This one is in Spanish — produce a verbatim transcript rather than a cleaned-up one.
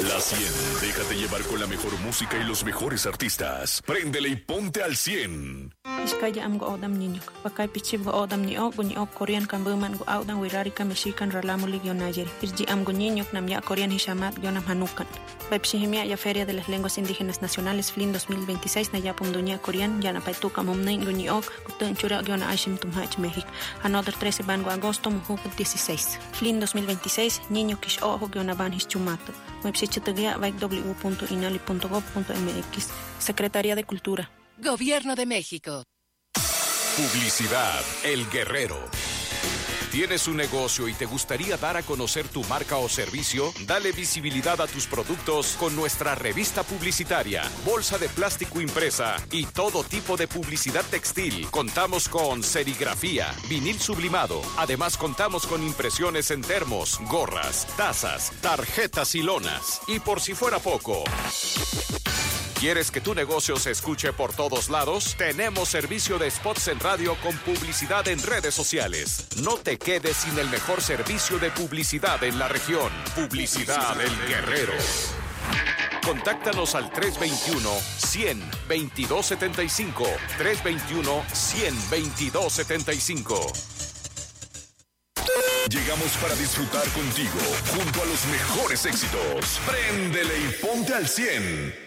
La cien. Déjate llevar con la mejor música y los mejores artistas. Préndele y ponte al cien. Iskaya am go odam niño. Pakai pichib go odam ni o guni o Korean kan buman go odam wirari kan mexican ralamu ligio nayer. Irji am go niño nam ya Korean hishamat yo nam hanukan. Pepsihimia ya Feria de las Lenguas Indígenas Nacionales F L I N dos mil veintiséis na ya punduña Korean ya na paituka momnein guni ok kutun chura yo na ashim tumhach México. Another trece bango agosto muhuk dieciséis. F L I N dos mil veintiséis niño kish ojo yo na ban hischumato. Website w punto inali punto gov punto m x. Secretaría de Cultura. Gobierno de México. Publicidad El Guerrero. ¿Tienes un negocio y te gustaría dar a conocer tu marca o servicio? Dale visibilidad a tus productos con nuestra revista publicitaria, bolsa de plástico impresa y todo tipo de publicidad textil. Contamos con serigrafía, vinil sublimado. Además, contamos con impresiones en termos, gorras, tazas, tarjetas y lonas. Y por si fuera poco, ¿quieres que tu negocio se escuche por todos lados? Tenemos servicio de spots en radio con publicidad en redes sociales. No te quedes sin el mejor servicio de publicidad en la región. Publicidad El Guerrero. Contáctanos al tres veintiuno, cien, veintidós setenta y cinco. tres veintiuno, cien, veintidós setenta y cinco. Llegamos para disfrutar contigo, junto a los mejores éxitos. Préndele y ponte al cien.